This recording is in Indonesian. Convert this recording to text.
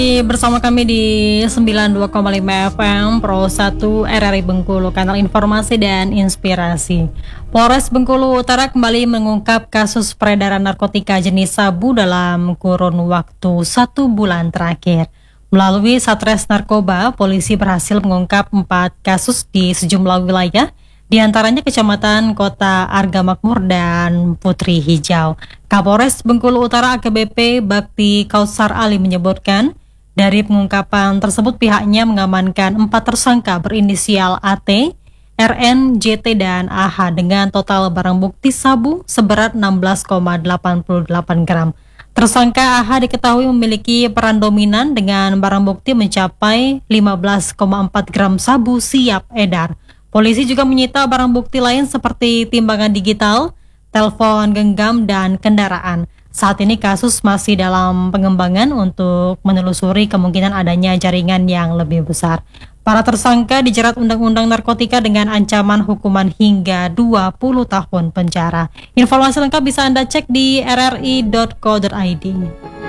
Bersama kami di 92,5 FM Pro 1 RRI Bengkulu, kanal informasi dan inspirasi. Polres Bengkulu Utara kembali mengungkap kasus peredaran narkotika jenis sabu dalam kurun waktu 1 bulan terakhir. Melalui Satres Narkoba, polisi berhasil mengungkap 4 kasus di sejumlah wilayah, di antaranya Kecamatan Kota Argamakmur dan Putri Hijau. Kapolres Bengkulu Utara AKBP Bakti Kausar Ali menyebutkan, dari pengungkapan tersebut pihaknya mengamankan 4 tersangka berinisial AT, RN, JT, dan AH dengan total barang bukti sabu seberat 16,88 gram. Tersangka AH diketahui memiliki peran dominan dengan barang bukti mencapai 15,4 gram sabu siap edar. Polisi juga menyita barang bukti lain seperti timbangan digital, telepon genggam, dan kendaraan. Saat ini kasus masih dalam pengembangan untuk menelusuri kemungkinan adanya jaringan yang lebih besar. Para tersangka dijerat Undang-Undang Narkotika dengan ancaman hukuman hingga 20 tahun penjara. Informasi lengkap bisa Anda cek di rri.co.id.